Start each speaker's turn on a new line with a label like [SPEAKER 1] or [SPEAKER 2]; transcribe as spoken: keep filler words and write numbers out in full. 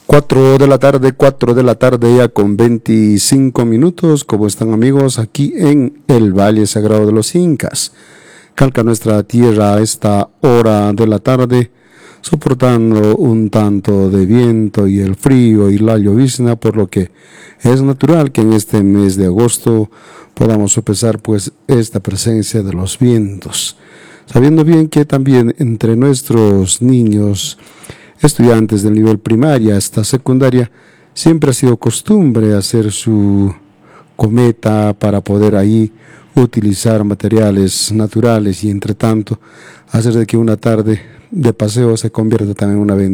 [SPEAKER 1] Cuatro de la tarde, cuatro de la tarde ya con veinticinco minutos. ¿Cómo están, amigos? Aquí en el Valle Sagrado de los Incas. Calca nuestra tierra a esta hora de la tarde, soportando un tanto de viento y el frío y la llovizna, por lo que es natural que en este mes de agosto podamos sopesar pues esta presencia de los vientos, sabiendo bien que también entre nuestros niños, estudiantes del nivel primaria hasta secundaria, siempre ha sido costumbre hacer su cometa para poder ahí utilizar materiales naturales y entre tanto hacer de que una tarde de paseo se convierta también en una bendición.